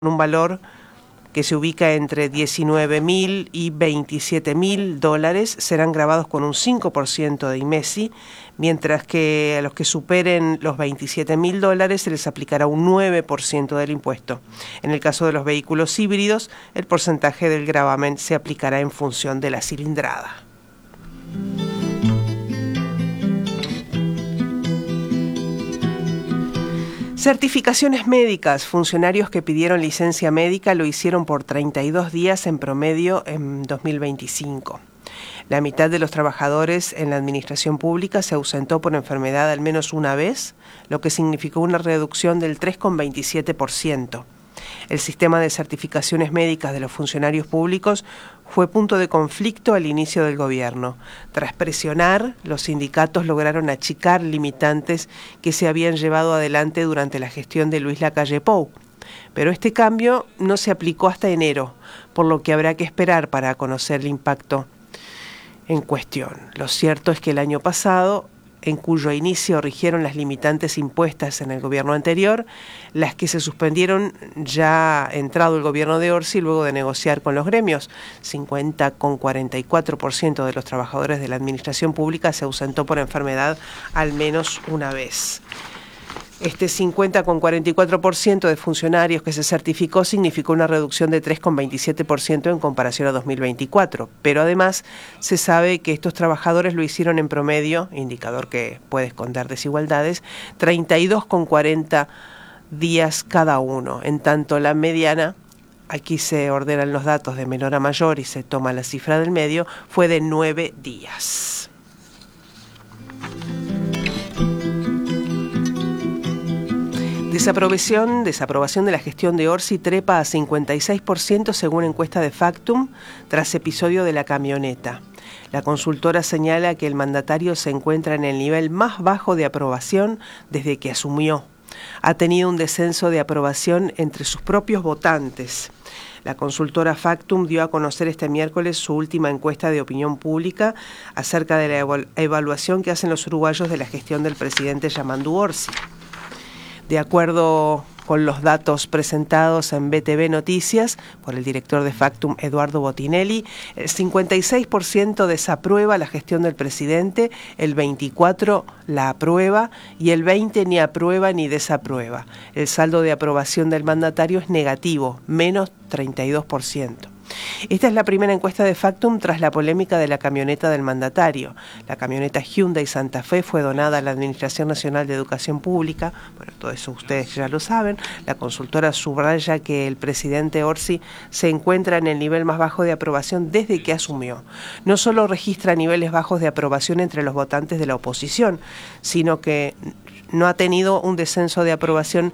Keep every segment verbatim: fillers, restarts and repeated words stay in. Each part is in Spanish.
un valor que se ubica entre diecinueve mil y veintisiete mil dólares, serán grabados con un cinco por ciento de IMESI, mientras que a los que superen los veintisiete mil dólares se les aplicará un nueve por ciento del impuesto. En el caso de los vehículos híbridos, el porcentaje del gravamen se aplicará en función de la cilindrada. Certificaciones médicas. Funcionarios que pidieron licencia médica lo hicieron por treinta y dos días en promedio en dos mil veinticinco. La mitad de los trabajadores en la administración pública se ausentó por enfermedad al menos una vez, lo que significó una reducción del tres coma veintisiete por ciento. El sistema de certificaciones médicas de los funcionarios públicos fue punto de conflicto al inicio del gobierno. Tras presionar, los sindicatos lograron achicar limitantes que se habían llevado adelante durante la gestión de Luis Lacalle Pou. Pero este cambio no se aplicó hasta enero, por lo que habrá que esperar para conocer el impacto en cuestión. Lo cierto es que el año pasado, en cuyo inicio rigieron las limitantes impuestas en el gobierno anterior, las que se suspendieron ya entrado el gobierno de Orsi luego de negociar con los gremios. cincuenta coma cuarenta y cuatro por ciento de los trabajadores de la administración pública se ausentó por enfermedad al menos una vez. Este cincuenta coma cuarenta y cuatro por ciento de funcionarios que se certificó significó una reducción de tres coma veintisiete por ciento en comparación a dos mil veinticuatro, pero además se sabe que estos trabajadores lo hicieron en promedio, indicador que puede esconder desigualdades, treinta y dos coma cuarenta días cada uno. En tanto, la mediana, aquí se ordenan los datos de menor a mayor y se toma la cifra del medio, fue de nueve días. Desaprobación, desaprobación de la gestión de Orsi trepa a cincuenta y seis por ciento según encuesta de Factum tras episodio de la camioneta. La consultora señala que el mandatario se encuentra en el nivel más bajo de aprobación desde que asumió. Ha tenido un descenso de aprobación entre sus propios votantes. La consultora Factum dio a conocer este miércoles su última encuesta de opinión pública acerca de la evalu- evaluación que hacen los uruguayos de la gestión del presidente Yamandu Orsi. De acuerdo con los datos presentados en B T V Noticias por el director de Factum, Eduardo Botinelli, el cincuenta y seis por ciento desaprueba la gestión del presidente, el veinticuatro por ciento la aprueba y el veinte por ciento ni aprueba ni desaprueba. El saldo de aprobación del mandatario es negativo, menos treinta y dos por ciento. Esta es la primera encuesta de Factum tras la polémica de la camioneta del mandatario. La camioneta Hyundai Santa Fe fue donada a la Administración Nacional de Educación Pública. Bueno, todo eso ustedes ya lo saben. La consultora subraya que el presidente Orsi se encuentra en el nivel más bajo de aprobación desde que asumió. No solo registra niveles bajos de aprobación entre los votantes de la oposición, sino que no ha tenido un descenso de aprobación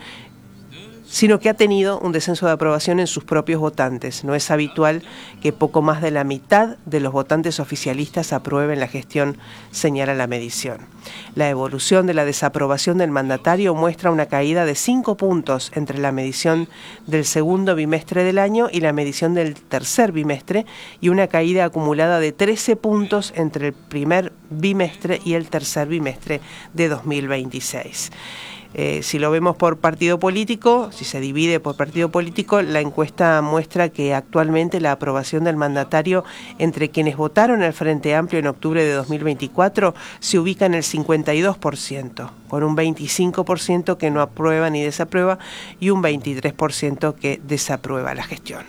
sino que ha tenido un descenso de aprobación en sus propios votantes. No es habitual que poco más de la mitad de los votantes oficialistas aprueben la gestión, señala la medición. La evolución de la desaprobación del mandatario muestra una caída de cinco puntos entre la medición del segundo bimestre del año y la medición del tercer bimestre, y una caída acumulada de trece puntos entre el primer bimestre y el tercer bimestre de dos mil veintiséis. Eh, si lo vemos por partido político, si se divide por partido político, la encuesta muestra que actualmente la aprobación del mandatario entre quienes votaron al Frente Amplio en octubre de dos mil veinticuatro se ubica en el cincuenta y dos por ciento, con un veinticinco por ciento que no aprueba ni desaprueba y un veintitrés por ciento que desaprueba la gestión.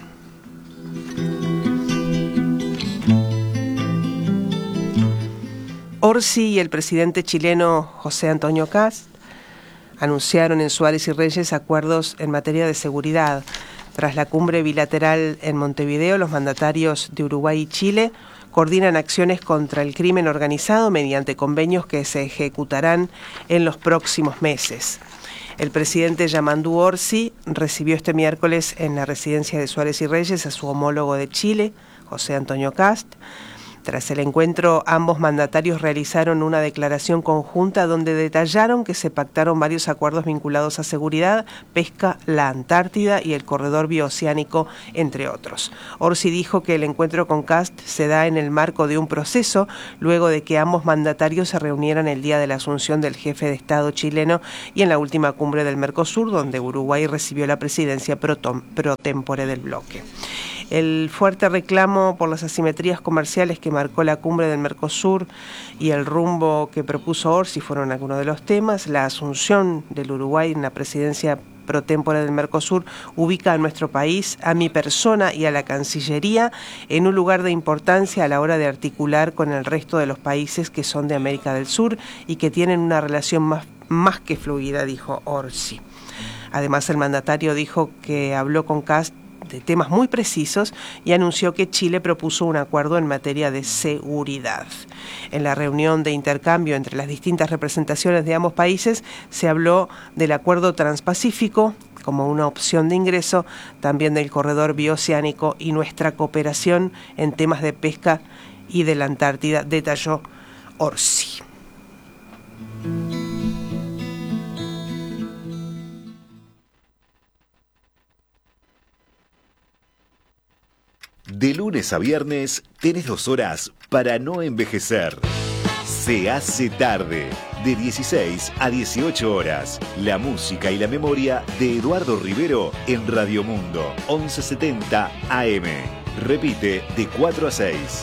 Orsi y el presidente chileno José Antonio Kast anunciaron en Suárez y Reyes acuerdos en materia de seguridad. Tras la cumbre bilateral en Montevideo, los mandatarios de Uruguay y Chile coordinan acciones contra el crimen organizado mediante convenios que se ejecutarán en los próximos meses. El presidente Yamandu Orsi recibió este miércoles en la residencia de Suárez y Reyes a su homólogo de Chile, José Antonio Kast. Tras el encuentro, ambos mandatarios realizaron una declaración conjunta donde detallaron que se pactaron varios acuerdos vinculados a seguridad, pesca, la Antártida y el corredor bioceánico, entre otros. Orsi dijo que el encuentro con Kast se da en el marco de un proceso luego de que ambos mandatarios se reunieran el día de la asunción del jefe de Estado chileno y en la última cumbre del Mercosur, donde Uruguay recibió la presidencia pro, pro tempore del bloque. El fuerte reclamo por las asimetrías comerciales que marcó la cumbre del Mercosur y el rumbo que propuso Orsi fueron algunos de los temas. La asunción del Uruguay en la presidencia pro tempore del Mercosur ubica a nuestro país, a mi persona y a la Cancillería en un lugar de importancia a la hora de articular con el resto de los países que son de América del Sur y que tienen una relación más, más que fluida, dijo Orsi. Además, el mandatario dijo que habló con Kast de temas muy precisos y anunció que Chile propuso un acuerdo en materia de seguridad. En la reunión de intercambio entre las distintas representaciones de ambos países se habló del acuerdo transpacífico como una opción de ingreso, también del corredor bioceánico y nuestra cooperación en temas de pesca y de la Antártida, detalló Orsi. De lunes a viernes tenés dos horas para no envejecer. Se hace tarde, de dieciséis a dieciocho horas. La música y la memoria de Eduardo Rivero en Radio Mundo, once setenta A M. Repite de cuatro a seis.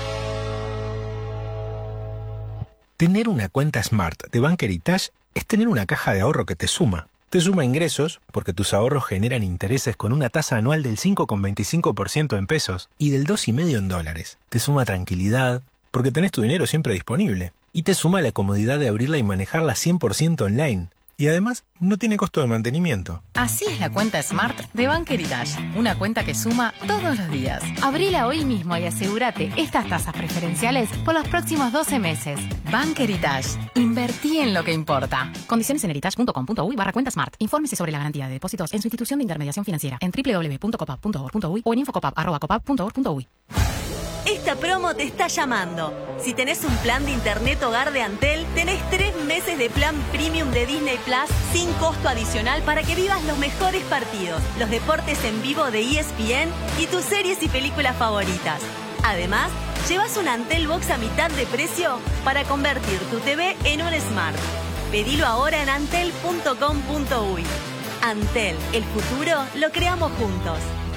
Tener una cuenta Smart de Bank Heritage es tener una caja de ahorro que te suma. Te suma ingresos, porque tus ahorros generan intereses con una tasa anual del cinco coma veinticinco por ciento en pesos y del dos coma cinco por ciento en dólares. Te suma tranquilidad, porque tenés tu dinero siempre disponible. Y te suma la comodidad de abrirla y manejarla cien por ciento online. Y además, no tiene costo de mantenimiento. Así es la cuenta Smart de Bank Heritage. Una cuenta que suma todos los días. Abrila hoy mismo y asegúrate estas tasas preferenciales por los próximos doce meses. Bank Heritage. Invertí en lo que importa. Condiciones en heritage.com.uy barra cuenta Smart. Infórmese sobre la garantía de depósitos en su institución de intermediación financiera en doble u doble u doble u punto copap punto org punto uy o en infocopap arroba copap punto org punto uy. Esta promo te está llamando. Si tenés un plan de internet hogar de Antel, tenés tres meses de plan premium de Disney Plus sin costo adicional para que vivas los mejores partidos, los deportes en vivo de E S P N y tus series y películas favoritas. Además, llevas un Antel Box a mitad de precio para convertir tu T V en un Smart. Pedilo ahora en antel punto com punto uy. Antel, el futuro lo creamos juntos.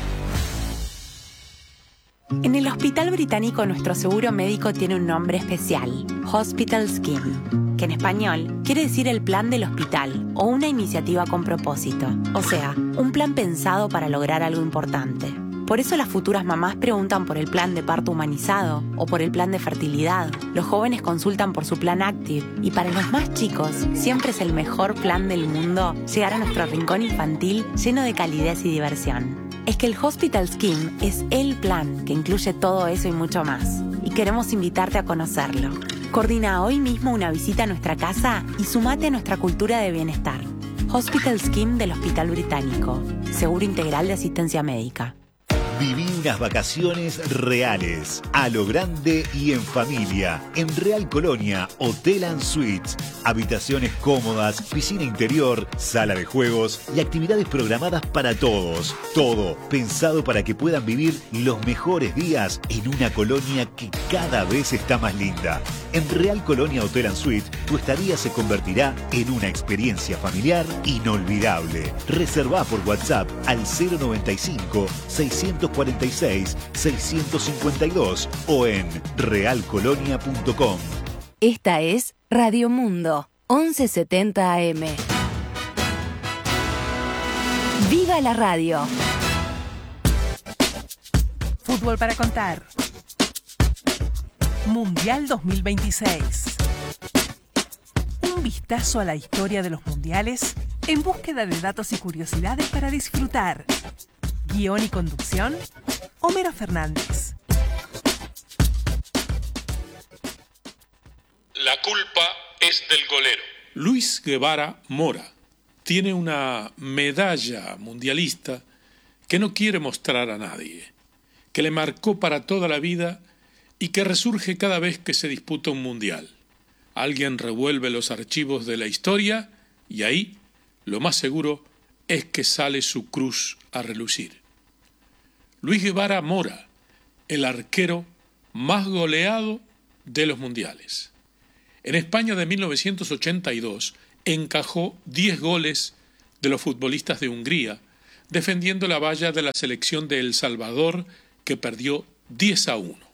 En el Hospital Británico nuestro seguro médico tiene un nombre especial, Hospital Scheme, que en español quiere decir el plan del hospital o una iniciativa con propósito, o sea, un plan pensado para lograr algo importante. Por eso las futuras mamás preguntan por el plan de parto humanizado o por el plan de fertilidad. Los jóvenes consultan por su plan Active y para los más chicos siempre es el mejor plan del mundo llegar a nuestro rincón infantil lleno de calidez y diversión. Es que el Hospital Scheme es el plan que incluye todo eso y mucho más. Y queremos invitarte a conocerlo. Coordina hoy mismo una visita a nuestra casa y sumate a nuestra cultura de bienestar. Hospital Scheme del Hospital Británico. Seguro integral de asistencia médica. Viví unas vacaciones reales, a lo grande y en familia. En Real Colonia, Hotel and Suites. Habitaciones cómodas, piscina interior, sala de juegos y actividades programadas para todos. Todo pensado para que puedan vivir los mejores días en una colonia que cada vez está más linda. En Real Colonia Hotel and Suites, tu estadía se convertirá en una experiencia familiar inolvidable. Reservá por WhatsApp al cero noventa y cinco, seiscientos cuarenta y seis, seiscientos cincuenta y dos o en real colonia punto com. Esta es Radio Mundo, once setenta A M. ¡Viva la radio! Fútbol para contar. Mundial dos mil veintiséis. Un vistazo a la historia de los mundiales en búsqueda de datos y curiosidades para disfrutar. Guión y conducción, Homero Fernández. La culpa es del golero. Luis Guevara Mora tiene una medalla mundialista que no quiere mostrar a nadie, que le marcó para toda la vida y que resurge cada vez que se disputa un mundial. Alguien revuelve los archivos de la historia y ahí lo más seguro es que sale su cruz a relucir. Luis Guevara Mora, el arquero más goleado de los mundiales. En España de mil novecientos ochenta y dos encajó diez goles de los futbolistas de Hungría, defendiendo la valla de la selección de El Salvador, que perdió diez a uno.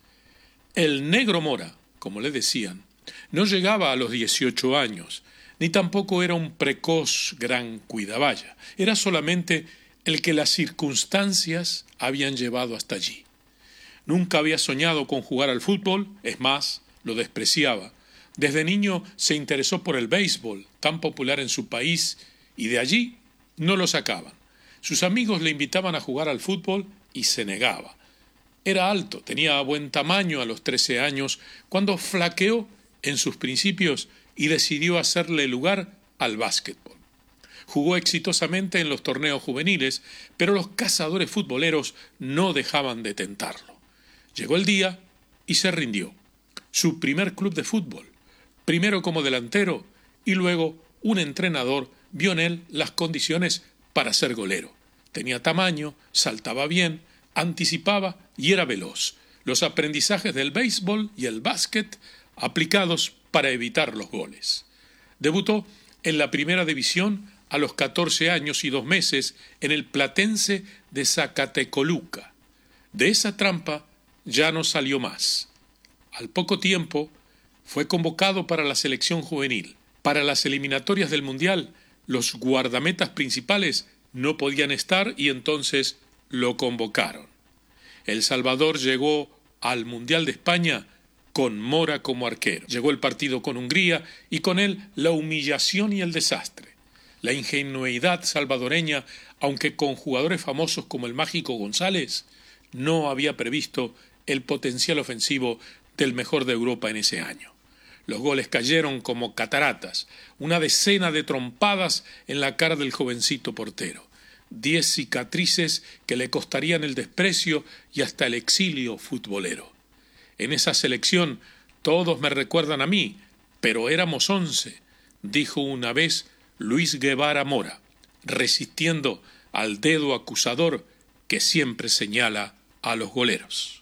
El Negro Mora, como le decían, no llegaba a los dieciocho años, ni tampoco era un precoz gran cuidavalla. Era solamente el que las circunstancias habían llevado hasta allí. Nunca había soñado con jugar al fútbol, es más, lo despreciaba. Desde niño se interesó por el béisbol, tan popular en su país, y de allí no lo sacaban. Sus amigos le invitaban a jugar al fútbol y se negaba. Era alto, tenía buen tamaño a los trece años, cuando flaqueó en sus principios y decidió hacerle lugar al básquetbol. Jugó exitosamente en los torneos juveniles, pero los cazadores futboleros no dejaban de tentarlo. Llegó el día y se rindió. Su primer club de fútbol, primero como delantero y luego un entrenador, vio en él las condiciones para ser golero. Tenía tamaño, saltaba bien, anticipaba y era veloz. Los aprendizajes del béisbol y el básquet aplicados para evitar los goles. Debutó en la primera división a los catorce años y dos meses en el Platense de Zacatecoluca. De esa trampa ya no salió más. Al poco tiempo fue convocado para la selección juvenil. Para las eliminatorias del Mundial, los guardametas principales no podían estar y entonces lo convocaron. El Salvador llegó al Mundial de España con Mora como arquero. Llegó el partido con Hungría y con él la humillación y el desastre. La ingenuidad salvadoreña, aunque con jugadores famosos como el Mágico González, no había previsto el potencial ofensivo del mejor de Europa en ese año. Los goles cayeron como cataratas, una decena de trompadas en la cara del jovencito portero, diez cicatrices que le costarían el desprecio y hasta el exilio futbolero. En esa selección todos me recuerdan a mí, pero éramos once, dijo una vez Luis Guevara Mora, resistiendo al dedo acusador que siempre señala a los goleros.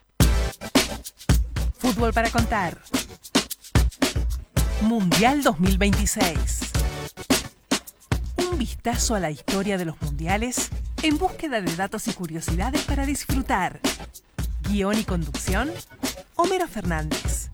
Fútbol para contar. Mundial dos mil veintiséis. Un vistazo a la historia de los mundiales en búsqueda de datos y curiosidades para disfrutar. Guión y conducción, Homero Fernández.